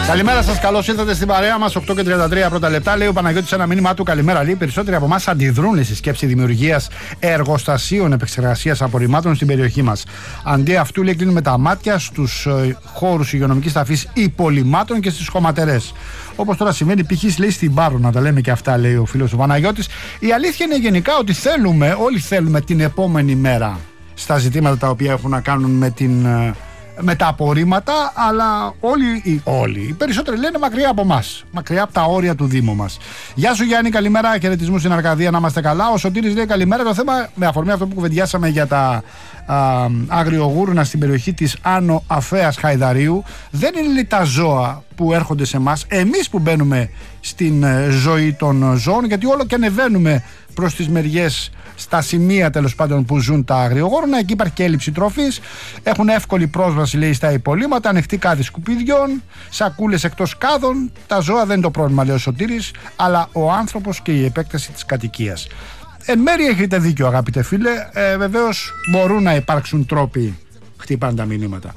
Καλημέρα σας, καλώς ήρθατε στην παρέα μας. 8:33 πρώτα λεπτά. Λέει ο Παναγιώτης ένα μήνυμά του. Καλημέρα, λέει. Περισσότεροι από εμάς αντιδρούν στη σκέψη δημιουργίας εργοστασίων επεξεργασίας απορριμμάτων στην περιοχή μας. Αντί αυτού, λέει, κλείνουμε τα μάτια στους χώρους υγειονομικής ταφής υπολειμμάτων και στις χωματερές. Όπως τώρα συμβαίνει π.χ. λέει στην Πάρο, να τα λέμε και αυτά, λέει ο φίλος ο Παναγιώτης. Η αλήθεια είναι γενικά ότι όλοι θέλουμε την επόμενη μέρα στα ζητήματα τα οποία έχουν να κάνουν με τα απορρίμματα, αλλά όλοι οι περισσότεροι λένε μακριά από εμάς, μακριά από τα όρια του Δήμου μας. Γεια σου Γιάννη, καλημέρα, χαιρετισμούς στην Αρκαδία, να είμαστε καλά. Ο Σωτήρης λέει καλημέρα. Το θέμα, με αφορμή αυτό που κουβεντιάσαμε για τα αγριογούρνα στην περιοχή της Άνω Αφέας Χαϊδαρίου, δεν είναι τα ζώα που έρχονται σε εμάς, εμείς που μπαίνουμε στην ζωή των ζώων, γιατί όλο και ανεβαίνουμε προς τις μεριές, στα σημεία τέλος πάντων που ζουν τα αγριογόρνα. Εκεί υπάρχει και έλλειψη τροφής. Έχουν εύκολη πρόσβαση, λέει, στα υπολείμματα, ανοιχτή κάδη σκουπιδιών, σακούλες εκτός κάδων. Τα ζώα δεν είναι το πρόβλημα, λέει ο Σωτήρης, αλλά ο άνθρωπος και η επέκταση της κατοικίας. Εν μέρει έχετε δίκιο, αγαπητέ φίλε. Βεβαίως μπορούν να υπάρξουν τρόποι, χτυπάνε τα μηνύματα,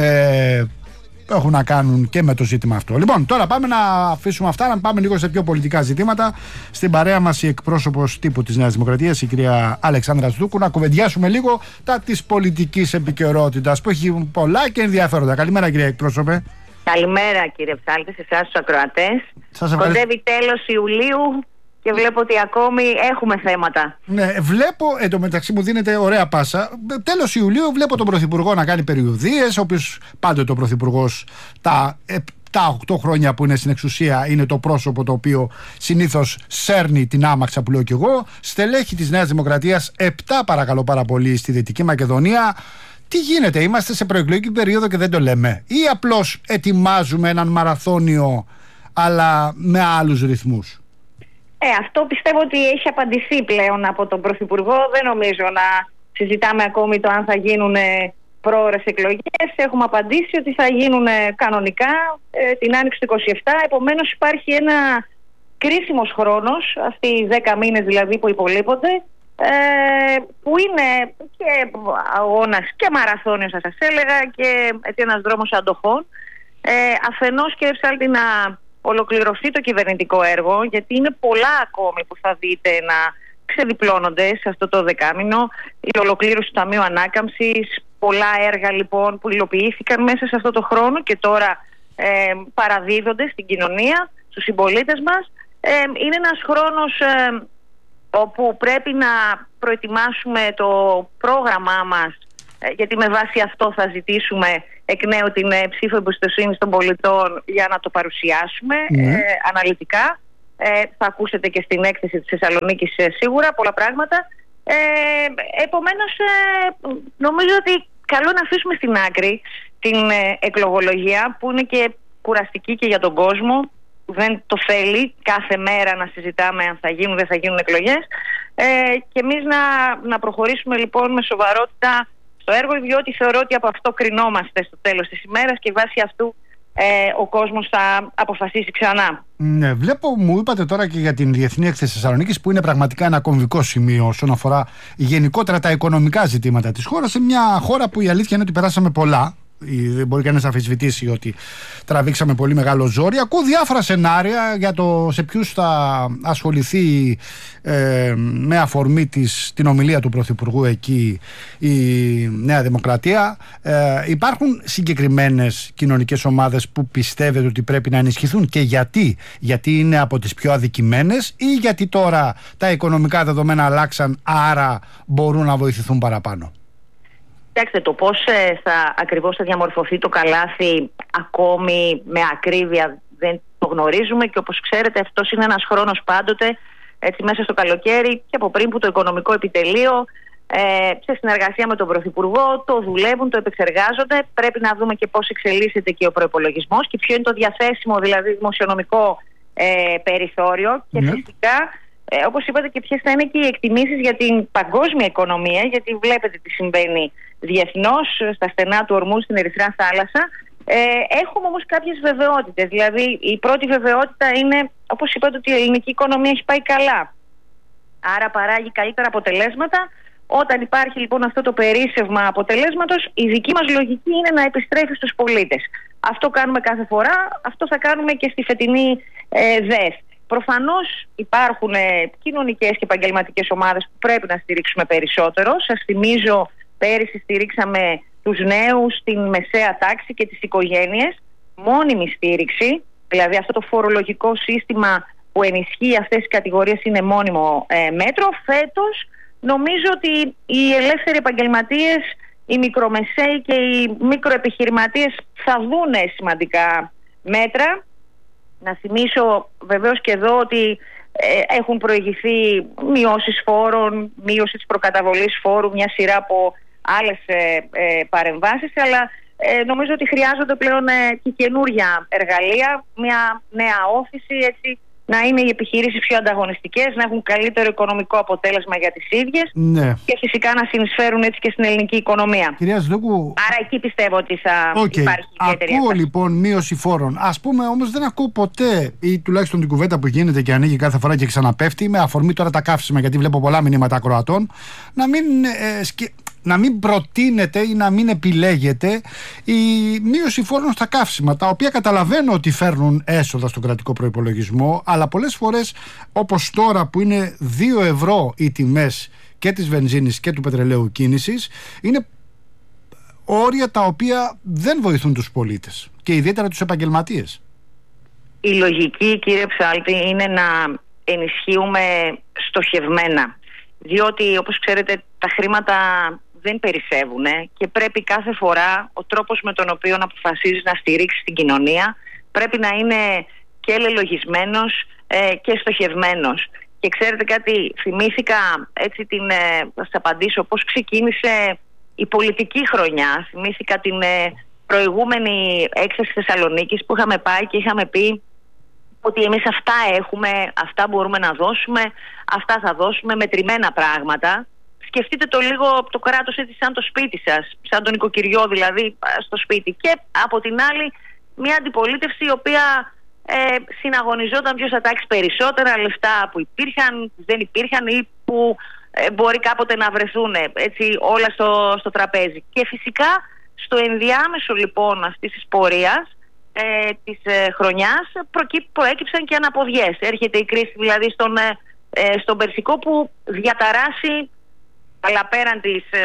έχουν να κάνουν και με το ζήτημα αυτό. Λοιπόν, τώρα πάμε να αφήσουμε αυτά, να πάμε λίγο σε πιο πολιτικά ζητήματα. Στην παρέα μας η εκπρόσωπος τύπου της Νέας Δημοκρατίας, η κυρία Αλεξάνδρα Σδούκου, να κουβεντιάσουμε λίγο τα της πολιτικής επικαιρότητας που έχει πολλά και ενδιαφέροντα. Καλημέρα, κυρία εκπρόσωπε. Καλημέρα, κύριε Ψάλτη, σε εσάς τους ακροατές. Κοντεύει τέλος Ιουλίου και βλέπω ότι ακόμη έχουμε θέματα. Ναι, βλέπω, εντωμεταξύ μου δίνεται ωραία πάσα. Τέλος Ιουλίου βλέπω τον Πρωθυπουργό να κάνει περιοδίες, ο οποίος πάντοτε ο Πρωθυπουργός τα 8 χρόνια που είναι στην εξουσία είναι το πρόσωπο το οποίο συνήθως σέρνει την άμαξα που λέω κι εγώ. Στελέχη της Νέας Δημοκρατίας, 7 παρακαλώ πάρα πολύ στη Δυτική Μακεδονία. Τι γίνεται, είμαστε σε προεκλογική περίοδο και δεν το λέμε, ή απλώς ετοιμάζουμε έναν μαραθώνιο αλλά με άλλους ρυθμούς? Αυτό πιστεύω ότι έχει απαντηθεί πλέον από τον Πρωθυπουργό. Δεν νομίζω να συζητάμε ακόμη το αν θα γίνουν πρόωρες εκλογές. Έχουμε απαντήσει ότι θα γίνουν κανονικά την άνοιξη του 27. Επομένως υπάρχει ένα κρίσιμος χρόνος, αυτοί οι 10 μήνες δηλαδή που υπολείπονται, που είναι και αγώνας και μαραθώνιος, θα σας έλεγα, και ένας δρόμος αντοχών. Αφενός, κύριε Ψάλτη, να ολοκληρωθεί το κυβερνητικό έργο, γιατί είναι πολλά ακόμη που θα δείτε να ξεδιπλώνονται σε αυτό το δεκάμηνο. Η ολοκλήρωση του Ταμείου Ανάκαμψης, πολλά έργα λοιπόν που υλοποιήθηκαν μέσα σε αυτό το χρόνο και τώρα παραδίδονται στην κοινωνία, στους συμπολίτες μας. Είναι ένας χρόνος όπου πρέπει να προετοιμάσουμε το πρόγραμμά μας, γιατί με βάση αυτό θα ζητήσουμε εκ νέου την ψήφο εμπιστοσύνη των πολιτών για να το παρουσιάσουμε αναλυτικά. Θα ακούσετε και στην έκθεση της Θεσσαλονίκης σίγουρα πολλά πράγματα. Επομένως, νομίζω ότι καλό να αφήσουμε στην άκρη την εκλογολογία, που είναι και κουραστική και για τον κόσμο. Δεν το θέλει κάθε μέρα να συζητάμε αν θα γίνουν, δεν θα γίνουν εκλογές. Και εμείς να προχωρήσουμε λοιπόν με σοβαρότητα στο έργο, διότι θεωρώ ότι από αυτό κρινόμαστε στο τέλος της ημέρας και βάσει αυτού ο κόσμος θα αποφασίσει ξανά. Ναι, βλέπω, μου είπατε τώρα και για την Διεθνή Έκθεση Θεσσαλονίκης, που είναι πραγματικά ένα κομβικό σημείο όσον αφορά γενικότερα τα οικονομικά ζητήματα της χώρας, σε μια χώρα που η αλήθεια είναι ότι περάσαμε πολλά. Δεν μπορεί κανείς να αμφισβητήσει ότι τραβήξαμε πολύ μεγάλο ζόρι. Ακούω διάφορα σενάρια για το σε ποιους θα ασχοληθεί με αφορμή την ομιλία του Πρωθυπουργού εκεί η Νέα Δημοκρατία. Υπάρχουν συγκεκριμένες κοινωνικές ομάδες που πιστεύετε ότι πρέπει να ενισχυθούν, και γιατί είναι από τις πιο αδικημένες, ή γιατί τώρα τα οικονομικά δεδομένα αλλάξαν, άρα μπορούν να βοηθηθούν παραπάνω? Κοιτάξτε, το πώς ακριβώς θα διαμορφωθεί το καλάθι ακόμη με ακρίβεια δεν το γνωρίζουμε, και όπως ξέρετε αυτός είναι ένας χρόνος πάντοτε, έτσι, μέσα στο καλοκαίρι και από πριν, που το Οικονομικό Επιτελείο σε συνεργασία με τον Πρωθυπουργό το δουλεύουν, το επεξεργάζονται. Πρέπει να δούμε και πώς εξελίσσεται και ο προϋπολογισμός και ποιο είναι το διαθέσιμο δηλαδή δημοσιονομικό περιθώριο, και φυσικά όπως είπατε και ποιες θα είναι και οι εκτιμήσεις για την παγκόσμια οικονομία, γιατί βλέπετε τι συμβαίνει διεθνώς στα στενά του ορμού στην Ερυθρά Θάλασσα. Έχουμε όμως κάποιες βεβαιότητες. Δηλαδή η πρώτη βεβαιότητα είναι, όπως είπατε, ότι η ελληνική οικονομία έχει πάει καλά, άρα παράγει καλύτερα αποτελέσματα. Όταν υπάρχει λοιπόν αυτό το περίσσευμα αποτελέσματος, η δική μας λογική είναι να επιστρέφει στους πολίτες. Αυτό κάνουμε κάθε φορά, αυτό θα κάνουμε και στη φετινή ΔΕΘ. Προφανώς υπάρχουν κοινωνικές και επαγγελματικές ομάδες που πρέπει να στηρίξουμε περισσότερο. Σας θυμίζω, πέρυσι στηρίξαμε τους νέους, την μεσαία τάξη και τις οικογένειες. Μόνιμη στήριξη, δηλαδή αυτό το φορολογικό σύστημα που ενισχύει αυτές τις κατηγορίες είναι μόνιμο μέτρο. Φέτος νομίζω ότι οι ελεύθεροι επαγγελματίες, οι μικρομεσαίοι και οι μικροεπιχειρηματίες θα δούνε σημαντικά μέτρα. Να θυμίσω βεβαίως και εδώ ότι έχουν προηγηθεί μειώσεις φόρων, μείωση της προκαταβολής φόρου, μια σειρά από άλλες παρεμβάσεις, αλλά νομίζω ότι χρειάζονται πλέον και καινούργια εργαλεία, μια νέα όθηση, έτσι να είναι οι επιχειρήσεις πιο ανταγωνιστικές, να έχουν καλύτερο οικονομικό αποτέλεσμα για τις ίδιες, ναι, και φυσικά να συνεισφέρουν έτσι και στην ελληνική οικονομία. Κυρία Ζηλούκου, άρα εκεί πιστεύω ότι θα υπάρχει ιδιαίτερη. Ακούω λοιπόν μείωση φόρων. Ας πούμε όμως δεν ακούω ποτέ, ή τουλάχιστον την κουβέντα που γίνεται και ανοίγει κάθε φορά και ξαναπέφτει, με αφορμή τώρα τα καύσιμα, γιατί βλέπω πολλά μηνύματα ακροατών, να μην προτείνεται ή να μην επιλέγεται η μείωση φόρων στα καύσιμα, τα οποία καταλαβαίνω ότι φέρνουν έσοδα στον κρατικό προϋπολογισμό, αλλά πολλές φορές, όπως τώρα που είναι 2 ευρώ οι τιμές και της βενζίνης και του πετρελαίου κίνησης, είναι όρια τα οποία δεν βοηθούν τους πολίτες και ιδιαίτερα τους επαγγελματίες. Η λογική, κύριε Ψάλτη, είναι να ενισχύουμε στοχευμένα, διότι όπως ξέρετε τα χρήματα δεν περισσεύουν και πρέπει κάθε φορά ο τρόπος με τον οποίο αποφασίζεις να στηρίξεις την κοινωνία πρέπει να είναι και ελελογισμένος και στοχευμένος. Και ξέρετε κάτι, θυμήθηκα έτσι θα σας απαντήσω πώς ξεκίνησε η πολιτική χρονιά. Θυμήθηκα την προηγούμενη έκθεση Θεσσαλονίκης που είχαμε πάει και είχαμε πει ότι εμείς αυτά έχουμε, αυτά μπορούμε να δώσουμε, αυτά θα δώσουμε, μετρημένα πράγματα. Σκεφτείτε το λίγο το κράτος έτσι σαν το σπίτι σας, σαν τον οικοκυριό δηλαδή στο σπίτι. Και από την άλλη μια αντιπολίτευση η οποία συναγωνιζόταν ποιος θα τάξει περισσότερα λεφτά που υπήρχαν, δεν υπήρχαν ή που μπορεί κάποτε να βρεθούν έτσι όλα στο τραπέζι. Και φυσικά στο ενδιάμεσο λοιπόν αυτής της πορείας της χρονιάς προέκυψαν και αναποδιές. Έρχεται η κρίση δηλαδή στον Περσικό που διαταράσσει, αλλά πέραν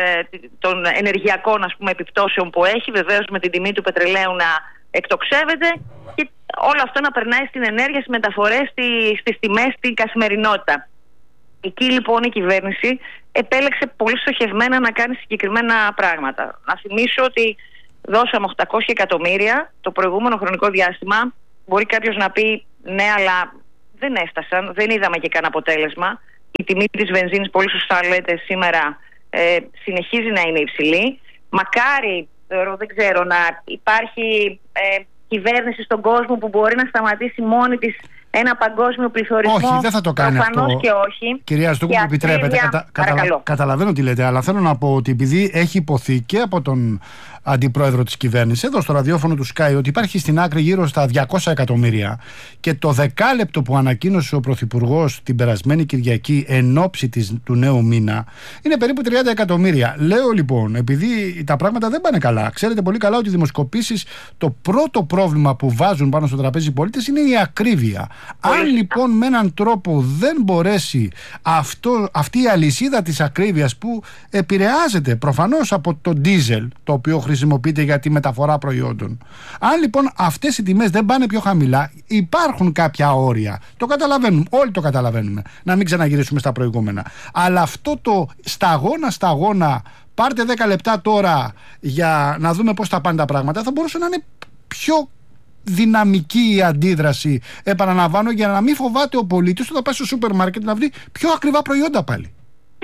των ενεργειακών επιπτώσεων που έχει, βεβαίως με την τιμή του πετρελαίου να εκτοξεύεται και όλο αυτό να περνάει στην ενέργεια, στις μεταφορές, στις τιμές, στην καθημερινότητα. Εκεί λοιπόν η κυβέρνηση επέλεξε πολύ στοχευμένα να κάνει συγκεκριμένα πράγματα. Να θυμίσω ότι δώσαμε 800 εκατομμύρια το προηγούμενο χρονικό διάστημα. Μπορεί κάποιος να πει ναι, αλλά δεν έφτασαν, δεν είδαμε και κανένα αποτέλεσμα. Η τιμή της βενζίνης, πολύ σωστά λέτε, σήμερα συνεχίζει να είναι υψηλή. Μακάρι, δεν ξέρω, να υπάρχει κυβέρνηση στον κόσμο που μπορεί να σταματήσει μόνη της ένα παγκόσμιο πληθωρισμό. Όχι, δεν θα το κάνει προφανώς αυτό. Και όχι. Κυρία Στούκου, μου επιτρέπετε. Καταλαβαίνω τι λέτε, αλλά θέλω να πω ότι επειδή έχει υποθεί και από τον αντιπρόεδρο της κυβέρνησης, εδώ στο ραδιόφωνο του Sky, ότι υπάρχει στην άκρη γύρω στα 200 εκατομμύρια και το δεκάλεπτο που ανακοίνωσε ο Πρωθυπουργός την περασμένη Κυριακή εν ώψη του νέου μήνα είναι περίπου 30 εκατομμύρια. Λέω λοιπόν, επειδή τα πράγματα δεν πάνε καλά, ξέρετε πολύ καλά ότι οι δημοσκοπήσεις το πρώτο πρόβλημα που βάζουν πάνω στο τραπέζι οι πολίτες είναι η ακρίβεια. Αν λοιπόν με έναν τρόπο δεν μπορέσει αυτή η αλυσίδα της ακρίβειας που επηρεάζεται προφανώς από το ντίζελ, το οποίο χρησιμοποιείται για τη μεταφορά προϊόντων, αν λοιπόν αυτές οι τιμές δεν πάνε πιο χαμηλά, υπάρχουν κάποια όρια. Το καταλαβαίνουμε, όλοι το καταλαβαίνουμε. Να μην ξαναγυρίσουμε στα προηγούμενα. Αλλά αυτό το σταγόνα, πάρτε 10 λεπτά τώρα για να δούμε πώς θα πάνε τα πράγματα, θα μπορούσε να είναι πιο δυναμική η αντίδραση, επαναλαμβάνω, για να μην φοβάται ο πολίτης όταν πάει στο σούπερ μάρκετ να βρει πιο ακριβά προϊόντα πάλι.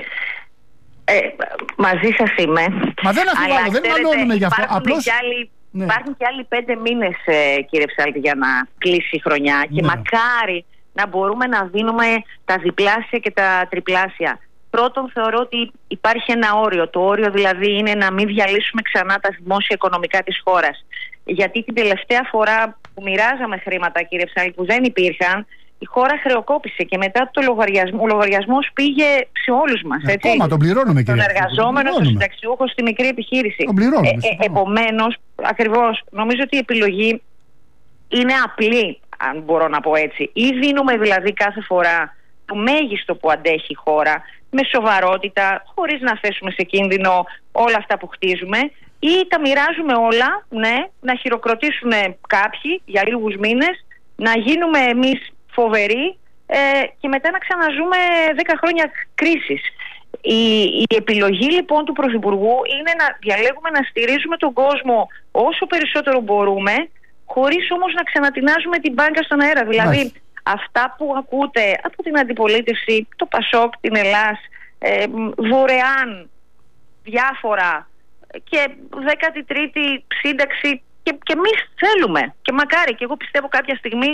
Μαζί σας είμαι. Μα δεν αφιβάλλω, δεν μαλώνουμε γι' αυτό. Υπάρχουν και άλλοι 5 μήνες, κύριε Ψάλτη, για να κλείσει η χρονιά και μακάρι να μπορούμε να δίνουμε τα διπλάσια και τα τριπλάσια. Πρώτον, θεωρώ ότι υπάρχει ένα όριο. Το όριο δηλαδή είναι να μην διαλύσουμε ξανά τα δημόσια οικονομικά της χώρας. Γιατί την τελευταία φορά που μοιράζαμε χρήματα, κύριε Ψάλτη, που δεν υπήρχαν, η χώρα χρεοκόπησε και μετά ο λογαριασμός πήγε σε όλους μας. Ακόμα τον πληρώνουμε, κυρία. Τον εργαζόμενο, τον συνταξιούχο, στη μικρή επιχείρηση. Επομένως, ακριβώς, νομίζω ότι η επιλογή είναι απλή, αν μπορώ να πω έτσι. Ή δίνουμε δηλαδή κάθε φορά το μέγιστο που αντέχει η χώρα, με σοβαρότητα, χωρίς να θέσουμε σε κίνδυνο όλα αυτά που χτίζουμε, ή τα μοιράζουμε όλα, ναι, να χειροκροτήσουν κάποιοι για λίγους μήνες, να γίνουμε εμείς φοβεροί και μετά να ξαναζούμε 10 χρόνια κρίσης. Η επιλογή λοιπόν του Πρωθυπουργού είναι να διαλέγουμε να στηρίζουμε τον κόσμο όσο περισσότερο μπορούμε, χωρίς όμως να ξανατινάζουμε την μπάνκα στον αέρα. Δηλαδή αυτά που ακούτε από την αντιπολίτευση, το ΠΑΣΟΚ, την Ελλάς, δωρεάν διάφορα και 13η σύνταξη και εμείς θέλουμε και μακάρι, και εγώ πιστεύω κάποια στιγμή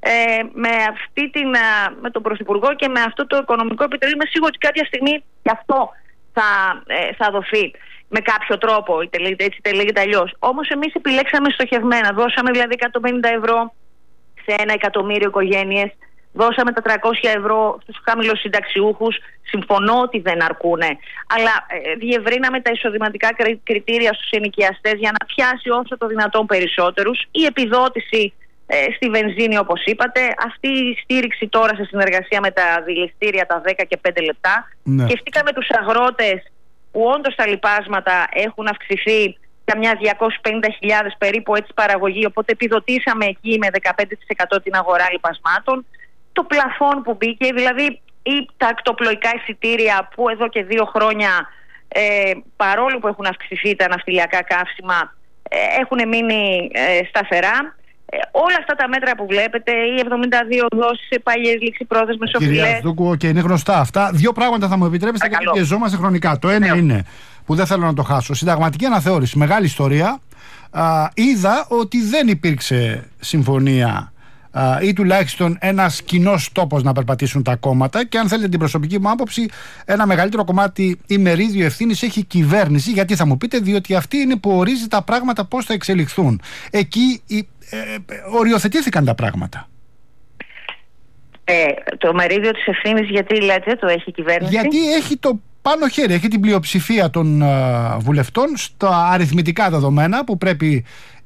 με τον Πρωθυπουργό και με αυτό το οικονομικό επιτελείο είμαι σίγουρη ότι κάποια στιγμή και αυτό θα δοθεί με κάποιο τρόπο, είτε λέγεται αλλιώς. Όμως εμείς επιλέξαμε στοχευμένα, δώσαμε δηλαδή 150 ευρώ σε 1 εκατομμύριο οικογένειες, δώσαμε τα 300 ευρώ στους χαμηλοσυνταξιούχους, συμφωνώ ότι δεν αρκούνε, αλλά διευρύναμε τα εισοδηματικά κριτήρια στους ενοικιαστές για να πιάσει όσο το δυνατόν περισσότερους. Η επιδότηση στη βενζίνη, όπως είπατε, αυτή η στήριξη τώρα σε συνεργασία με τα δηληστήρια, τα 10 και 5 λεπτά. Ναι. Σκεφτήκαμε τους αγρότες που όντως τα λιπάσματα έχουν αυξηθεί καμιά 250.000 περίπου έτσι παραγωγή, οπότε επιδοτήσαμε εκεί με 15% την αγορά λιπασμάτων. Το πλαφόν που μπήκε, δηλαδή ή τα ακτοπλοϊκά εισιτήρια που εδώ και 2 χρόνια παρόλο που έχουν αυξηθεί τα ναυτιλιακά καύσιμα έχουν μείνει σταθερά. Όλα αυτά τα μέτρα που βλέπετε, οι 72 δόσεις σε παλιές ληξιπρόθεσμες οφειλές. Κυρία Στούκου, και είναι γνωστά αυτά. 2 πράγματα θα μου επιτρέψετε γιατί πιεζόμαστε χρονικά. Το ένα είναι, που δεν θέλω να το χάσω, συνταγματική αναθεώρηση, μεγάλη ιστορία. Είδα ότι δεν υπήρξε συμφωνία ή τουλάχιστον ένας κοινός τόπος να περπατήσουν τα κόμματα, και αν θέλετε την προσωπική μου άποψη, ένα μεγαλύτερο κομμάτι ή μερίδιο ευθύνης έχει η κυβέρνηση. Γιατί θα μου πείτε, διότι αυτή είναι που ορίζει τα πράγματα πώς θα εξελιχθούν. Εκεί οριοθετήθηκαν τα πράγματα. Το μερίδιο της ευθύνης γιατί λέτε το έχει η κυβέρνηση? Γιατί έχει το πάνω χέρι, έχει την πλειοψηφία των βουλευτών στα αριθμητικά δεδομένα που πρέπει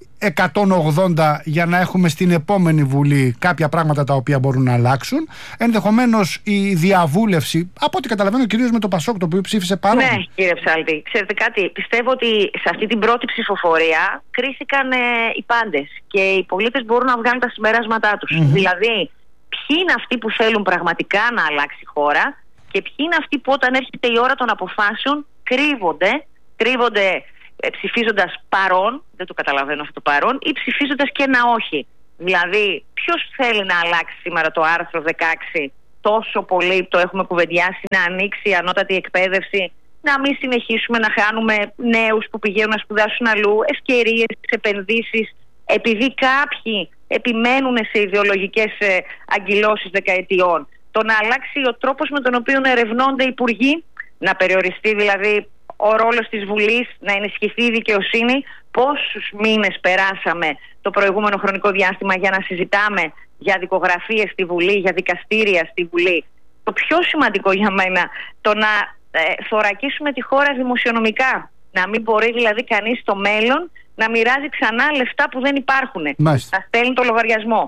180 για να έχουμε στην επόμενη Βουλή κάποια πράγματα τα οποία μπορούν να αλλάξουν. Ενδεχομένως η διαβούλευση, από ό,τι καταλαβαίνω κυρίως με το ΠΑΣΟΚ, το οποίο ψήφισε παρόν. Ναι, κύριε Ψάλτη, ξέρετε κάτι, πιστεύω ότι σε αυτή την πρώτη ψηφοφορία κρίθηκαν οι πάντες και οι πολίτες μπορούν να βγάλουν τα συμπεράσματά τους. Δηλαδή, ποιοι είναι αυτοί που θέλουν πραγματικά να αλλάξει η χώρα και ποιοι είναι αυτοί που όταν έρχεται η ώρα των αποφάσεων κρύβονται ψηφίζοντας παρόν, δεν το καταλαβαίνω αυτό το παρόν, ή ψηφίζοντας και ένα όχι. Δηλαδή, ποιος θέλει να αλλάξει σήμερα το άρθρο 16 τόσο πολύ, το έχουμε κουβεντιάσει, να ανοίξει η ανώτατη εκπαίδευση, να μην συνεχίσουμε να χάνουμε νέους που πηγαίνουν να σπουδάσουν αλλού, ευκαιρίες, επενδύσεις, επειδή κάποιοι επιμένουν σε ιδεολογικές αγκυλώσεις δεκαετιών. Το να αλλάξει ο τρόπος με τον οποίο ερευνώνται οι υπουργοί, να περιοριστεί δηλαδή ο ρόλος της Βουλής, να ενισχυθεί η δικαιοσύνη. Πόσους μήνες περάσαμε το προηγούμενο χρονικό διάστημα για να συζητάμε για δικογραφίες στη Βουλή, για δικαστήρια στη Βουλή. Το πιο σημαντικό για μένα, το να θωρακίσουμε τη χώρα δημοσιονομικά. Να μην μπορεί δηλαδή κανείς στο μέλλον να μοιράζει ξανά λεφτά που δεν υπάρχουν. Να στέλνει το λογαριασμό.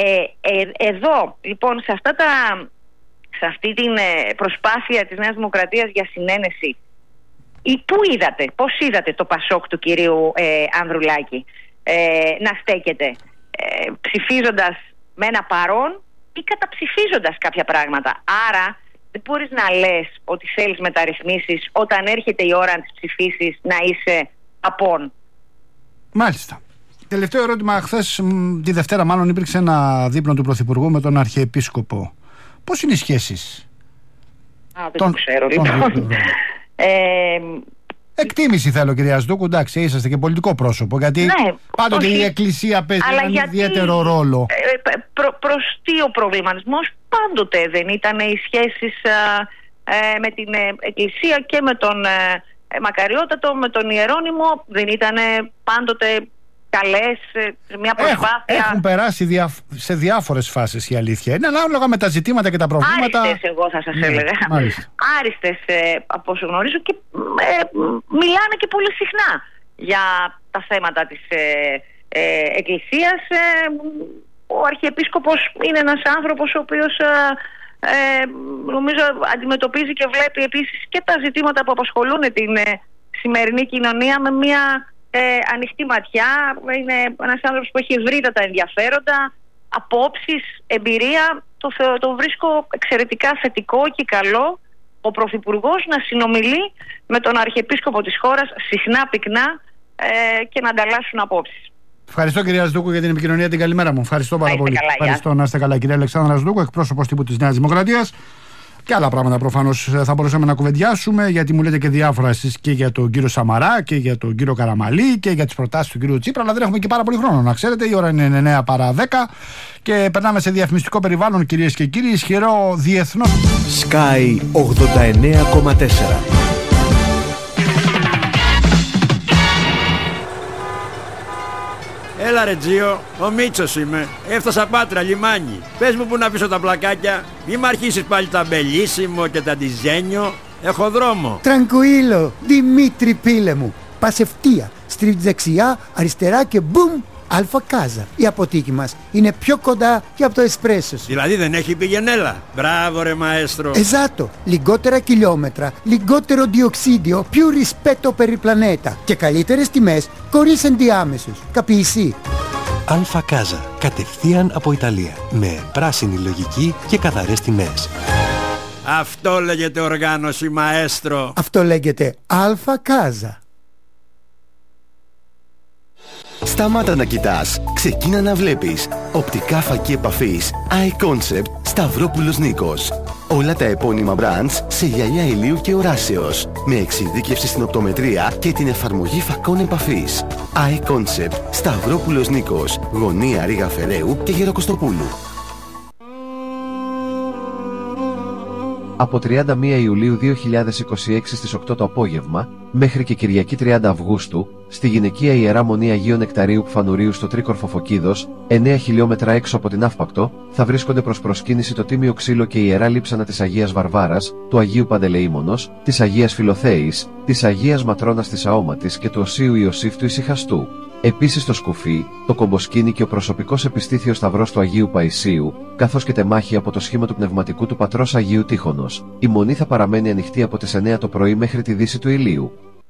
Εδώ λοιπόν σε αυτή την προσπάθεια της Νέας Δημοκρατίας για συνένεση, πώς είδατε το ΠΑΣΟΚ του κυρίου Ανδρουλάκη να στέκεται, ψηφίζοντας με ένα παρόν ή καταψηφίζοντας κάποια πράγματα? Άρα δεν μπορείς να λες ότι θέλεις μεταρρυθμίσεις όταν έρχεται η ώρα να τις ψηφίσεις να είσαι απόν. Μάλιστα. Τελευταίο ερώτημα. Χθες, τη Δευτέρα μάλλον, υπήρξε ένα δείπνο του Πρωθυπουργού με τον Αρχιεπίσκοπο. Πώς είναι οι σχέσεις? Δεν το ξέρω λοιπόν. Εκτίμηση θέλω, κυρία Στούκου. Εντάξει, είσαστε και πολιτικό πρόσωπο, γιατί πάντοτε η Εκκλησία παίζει έναν ιδιαίτερο ρόλο. Προς τι ο προβληματισμός? Πάντοτε δεν ήταν οι σχέσεις με την Εκκλησία και με τον Μακαριότατο, με τον Ιερώνυμο, δεν ήταν πάντοτε καλές, μια προσπάθεια. Έχουν περάσει σε διάφορες φάσεις, η αλήθεια είναι, ανάλογα με τα ζητήματα και τα προβλήματα. Άριστες, εγώ θα σας έλεγα. Άριστες, από όσο γνωρίζω, και μιλάνε και πολύ συχνά για τα θέματα της Εκκλησίας. Ο Αρχιεπίσκοπος είναι ένας άνθρωπος ο οποίος νομίζω αντιμετωπίζει και βλέπει επίσης και τα ζητήματα που απασχολούν την σημερινή κοινωνία με μια ανοιχτή ματιά. Είναι ένας άνθρωπος που έχει ευρύτατα ενδιαφέροντα, απόψεις, εμπειρία. Το βρίσκω εξαιρετικά θετικό και καλό ο Πρωθυπουργός να συνομιλεί με τον Αρχιεπίσκοπο της χώρας συχνά, πυκνά, και να ανταλλάσσουν απόψεις. Ευχαριστώ, κυρία Ραζδούκου, για την επικοινωνία. Την καλημέρα μου. Ευχαριστώ πάρα πολύ. Καλά, ευχαριστώ, να είστε καλά, κυρία Αλεξάνδρα Ραζδούκου, εκπρόσωπος τύπου της Νέας Δημοκρατίας. Και άλλα πράγματα προφανώς θα μπορούσαμε να κουβεντιάσουμε, γιατί μου λέτε και διάφορα εσείς και για τον κύριο Σαμαρά και για τον κύριο Καραμαλή και για τις προτάσεις του κύριου Τσίπρα, αλλά δεν έχουμε και πάρα πολύ χρόνο, να ξέρετε. Η ώρα είναι 9 παρά 10 και περνάμε σε διαφημιστικό περιβάλλον, κυρίες και κύριοι. Ισχυρό διεθνώς. Sky 89,4. Έλα ρε Τζίο, ο Μίτσος είμαι. Έφτασα Πάτρα, λιμάνι. Πες μου που να αφήσω τα πλακάκια. Μη μ' αρχίσεις πάλι τα μπελίσιμο και τα ντιζένιο. Έχω δρόμο. Τραγκουίλο, Δημήτρη πίλε μου. Πας ευθεία, στρίβεις δεξιά, αριστερά και μπουμ, Αλφα Κάζα. Η αποθήκη μας είναι πιο κοντά και από το εσπρέσο σου. Δηλαδή δεν έχει πηγενέλα. Μπράβο ρε μαέστρο. Εζάτο, λιγότερα χιλιόμετρα, λιγότερο διοξίδιο, più rispetto per il pianeta και καλύτερες τιμές χωρίς ενδιάμεσους. Καπιεισί. Αλφα Κάζα, κατευθείαν από Ιταλία, με πράσινη λογική και καθαρές τιμές. Αυτό λέγεται οργάνωση μαέστρο. Αυτό λέγεται Αλφα Κάζα. Σταμάτα να κοιτάς, ξεκίνα να βλέπεις. Οπτικά φακή επαφής iConcept Σταυρόπουλος Νίκος. Όλα τα επώνυμα brands σε γυαλιά ηλίου και οράσεως, με εξειδίκευση στην οπτομετρία και την εφαρμογή φακών επαφής. iConcept Σταυρόπουλος Νίκος, γωνία Ρήγα Φεραίου και Γεροκοστοπούλου. Από 31 Ιουλίου 2026 στις 8 το απόγευμα, μέχρι και Κυριακή 30 Αυγούστου, στη γυναικεία Ιερά Μονή Αγίου Νεκταρίου Πφανουρίου στο Τρίκορφο Φωκίδος, 9 χιλιόμετρα έξω από την Αύπακτο, θα βρίσκονται προς προσκύνηση το Τίμιο Ξύλο και η Ιερά Λείψανα της Αγίας Βαρβάρας, του Αγίου Παντελεήμονος, της Αγίας Φιλοθέης, της Αγίας Ματρώνας της Αόματης και του Οσίου Ιωσήφ του Ησυχαστού. Επίσης το σκουφί, το κομποσκίνι και ο προσωπικός επιστήθιος σταυρός του Αγίου Παϊσίου, καθώς και τεμάχη από το σχήμα του πνευματικού του πατρός Αγίου Τύχωνος. Η μονή θα παραμένει ανοιχτή από τις 9 το πρωί μέχρι τη δύση του ηλίου.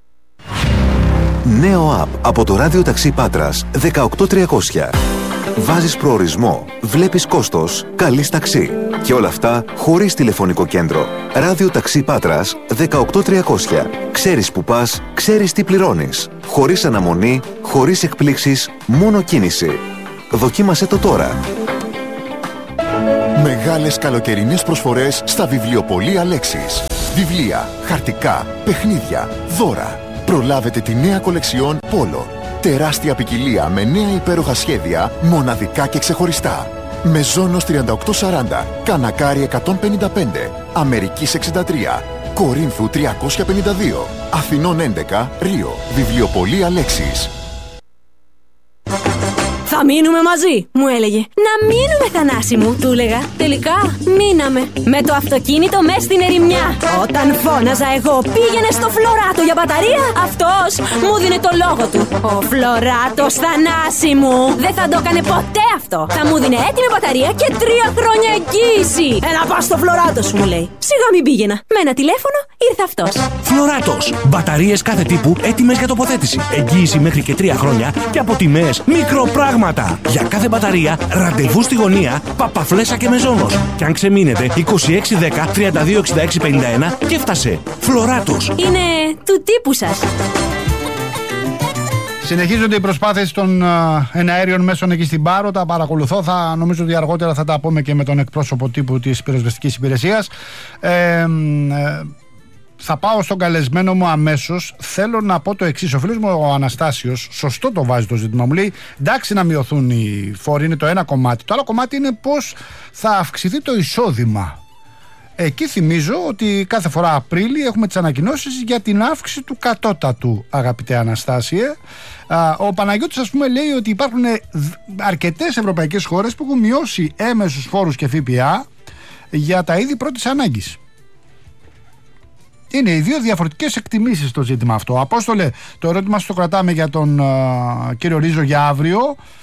Νέο app από το Ράδιο Ταξί Πάτρας 18300. Βάζεις προορισμό, βλέπεις κόστος, καλείς ταξί. Και όλα αυτά χωρίς τηλεφωνικό κέντρο. Ράδιο Ταξί Πάτρας 18300. Ξέρεις που πας, ξέρεις τι πληρώνεις. Χωρίς αναμονή, χωρίς εκπλήξεις, μόνο κίνηση. Δοκίμασέ το τώρα. Μεγάλες καλοκαιρινές προσφορές στα βιβλιοπωλεία Λέξης. Βιβλία, χαρτικά, παιχνίδια, δώρα. Προλάβετε τη νέα κολεξιόν Πόλο. Τεράστια ποικιλία με νέα υπέροχα σχέδια, μοναδικά και ξεχωριστά. Μεζόνος 3840, Κανακάρι 155, Αμερικής 63, Κορίνθου 352, Αθηνών 11, Ρίο. Βιβλιοπωλεία Λέξης. Θα μείνουμε μαζί, μου έλεγε. Να μείνουμε, Θανάση μου, του έλεγα. Τελικά μείναμε. Με το αυτοκίνητο μες στην ερημιά. Όταν φώναζα εγώ πήγαινε στο Φλωράτο για μπαταρία, αυτός μου δίνε το λόγο του. Ο Φλωράτος, Θανάση μου, δεν θα το έκανε ποτέ αυτό. Θα μου δίνε έτοιμη μπαταρία και 3 χρόνια εγγύηση. Να πας στο Φλωράτο σου, μου λέει. Σιγά μην πήγαινα. Με ένα τηλέφωνο ήρθε αυτός. Φλωράτος. Μπαταρίες κάθε τύπου έτοιμες για τοποθέτηση. Εγγύηση μέχρι και 3 χρόνια και από τιμές μικροπράγματα. Για κάθε μπαταρία, ραντεβού στη γωνία, Παπαφλέσσα και Μεζόνος. Και αν ξεμείνετε, 2610 326651 και φτάσε. Φλωράτος. Είναι του τύπου σας. Συνεχίζονται οι προσπάθειες των εναέριων μέσων εκεί στην Πάρο. Τα παρακολουθώ. Νομίζω ότι αργότερα θα τα πούμε και με τον εκπρόσωπο τύπου της πυροσβεστικής υπηρεσίας. Θα πάω στον καλεσμένο μου αμέσως. Θέλω να πω το εξής. Ο φίλος μου ο Αναστάσιος, σωστό το βάζει το ζήτημα. Μου λέει εντάξει να μειωθούν οι φόροι, είναι το ένα κομμάτι. Το άλλο κομμάτι είναι πώς θα αυξηθεί το εισόδημα. Εκεί θυμίζω ότι κάθε φορά Απρίλη έχουμε τις ανακοινώσεις για την αύξηση του κατώτατου, αγαπητέ Αναστάσιε. Ο Παναγιώτης, ας πούμε, λέει ότι υπάρχουν αρκετές ευρωπαϊκές χώρες που έχουν μειώσει έμεσους φόρους και ΦΠΑ για τα είδη πρώτης ανάγκης. Είναι οι δύο διαφορετικές εκτιμήσεις στο ζήτημα αυτό. Απόστολε, το ερώτημα σου το κρατάμε για τον κύριο Ρίζο για αύριο.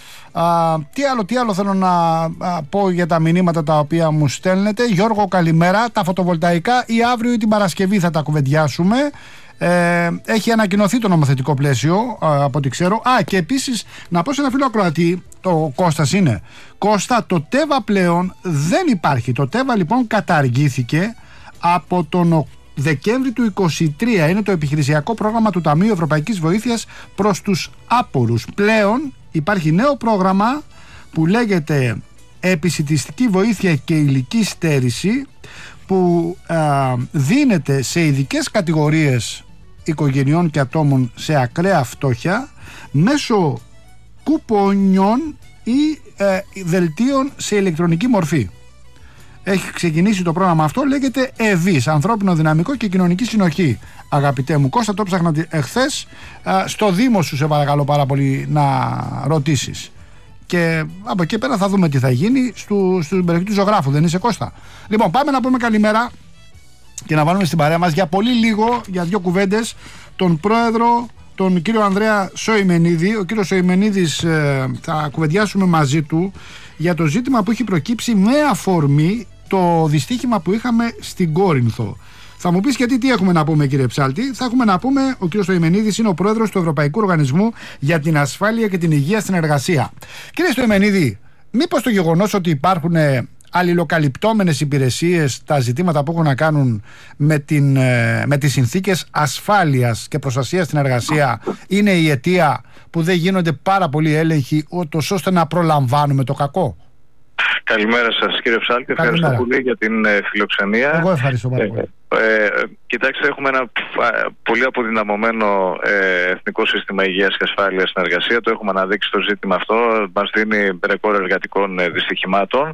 Τι άλλο θέλω να πω για τα μηνύματα τα οποία μου στέλνετε. Γιώργο, καλημέρα. Τα φωτοβολταϊκά ή αύριο ή την Παρασκευή θα τα κουβεντιάσουμε. Έχει ανακοινωθεί το νομοθετικό πλαίσιο, από ό,τι ξέρω. Και επίσης να πω σε ένα φίλο ακροατή, το Κώστας είναι. Κώστα, το ΤΕΒΑ πλέον δεν υπάρχει. Το ΤΕΒΑ λοιπόν καταργήθηκε από τον Δεκέμβρη του 2023. Είναι το επιχειρησιακό πρόγραμμα του Ταμείου Ευρωπαϊκής Βοήθειας προς τους άπορους. Πλέον υπάρχει νέο πρόγραμμα που λέγεται επισιτιστική βοήθεια και ηλική στέρηση, που δίνεται σε ειδικές κατηγορίες οικογενειών και ατόμων σε ακραία φτώχεια μέσω κουπονιών ή δελτίων σε ηλεκτρονική μορφή. Έχει ξεκινήσει το πρόγραμμα αυτό, λέγεται ΕΒΙΣ, ανθρώπινο δυναμικό και κοινωνική συνοχή. Αγαπητέ μου Κώστα, το ψάχνα εχθές. Στο Δήμο σου σε παρακαλώ πάρα πολύ να ρωτήσεις. Και από εκεί πέρα θα δούμε τι θα γίνει στην περιοχή του ζωγράφου, δεν είσαι Κώστα? Λοιπόν, πάμε να πούμε καλημέρα και να βάλουμε στην παρέα μας για πολύ λίγο, για δύο κουβέντες, τον πρόεδρο, τον κύριο Ανδρέα Σοημενίδη. Ο κύριος Σοημενίδης θα κουβεντιάσουμε μαζί του για το ζήτημα που έχει προκύψει με αφορμή το δυστύχημα που είχαμε στην Κόρινθο. Θα μου πεις γιατί, τι έχουμε να πούμε, κύριε Ψάλτη? Θα έχουμε να πούμε, ο κύριος Στοημενίδης είναι ο πρόεδρος του Ευρωπαϊκού Οργανισμού για την Ασφάλεια και την Υγεία στην Εργασία. Κύριε Στοημενίδη, μήπως το γεγονός ότι υπάρχουν αλληλοκαλυπτόμενες υπηρεσίες, τα ζητήματα που έχουν να κάνουν με τις συνθήκες ασφάλειας και προστασίας στην εργασία, είναι η αιτία που δεν γίνονται πάρα πολλοί έλεγχοι, ώστε να προλαμβάνουμε το κακό? Καλημέρα σας, κύριε Ψάλτη. Ευχαριστώ πολύ για την φιλοξενία. Εγώ ευχαριστώ πάρα πολύ. Κοιτάξτε, έχουμε ένα πολύ αποδυναμωμένο εθνικό σύστημα υγείας και ασφάλειας στην εργασία. Το έχουμε αναδείξει το ζήτημα αυτό. Μας δίνει ρεκόρ εργατικών δυστυχημάτων.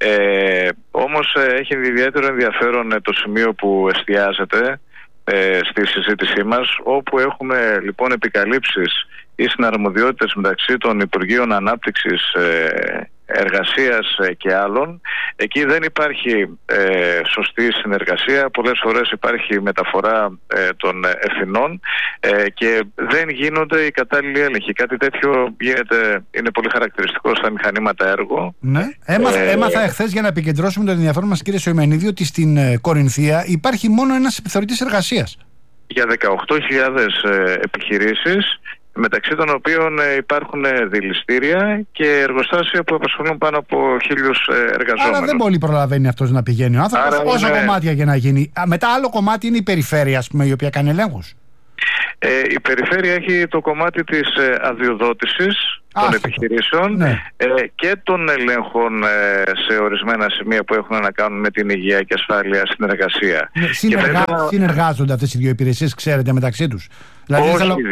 Όμως έχει ιδιαίτερο ενδιαφέρον το σημείο που εστιάζεται στη συζήτησή μας, όπου έχουμε λοιπόν επικαλύψεις ή συναρμοδιότητες μεταξύ των Υπουργείων Ανάπτυξης, Εργασίας και άλλων. Εκεί δεν υπάρχει σωστή συνεργασία. Πολλές φορές υπάρχει μεταφορά των ευθυνών και δεν γίνονται οι κατάλληλοι έλεγχοι. Κάτι τέτοιο είναι πολύ χαρακτηριστικό στα μηχανήματα έργο. Ναι. Έμαθα εχθές, για να επικεντρώσουμε τον ενδιαφέρον μας, κύριε Σοημενίδη, ότι στην Κορινθία υπάρχει μόνο ένας επιθεωρητής εργασίας. Για 18.000 επιχειρήσεις, μεταξύ των οποίων υπάρχουν δηληστήρια και εργοστάσια που απασχολούν πάνω από 1.000 εργαζόμενους. Άρα δεν πολύ προλαβαίνει αυτός να πηγαίνει ο άνθρωπος, όσα κομμάτια για να γίνει. Μετά άλλο κομμάτι είναι η περιφέρεια, ας πούμε, η οποία κάνει ελέγχους. Η περιφέρεια έχει το κομμάτι της αδειοδότησης των επιχειρήσεων, ναι, και των ελέγχων σε ορισμένα σημεία που έχουν να κάνουν με την υγεία και ασφάλεια στην εργασία. Ναι, συνεργάζονται αυτές οι δύο υπηρεσίες, ξέρετε, μεταξύ τους? Δηλαδή,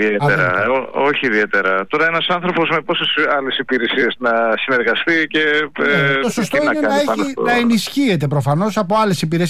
όχι ιδιαίτερα. Τώρα ένας άνθρωπος με πόσες άλλες υπηρεσίες να συνεργαστεί και το σωστό είναι να ενισχύεται προφανώς από άλλες υπηρεσίες.